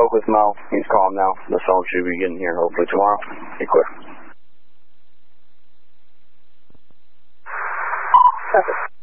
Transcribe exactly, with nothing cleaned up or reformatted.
Spoke with Mo. He's calm now. The phone should be getting here hopefully tomorrow. Be quick. Perfect.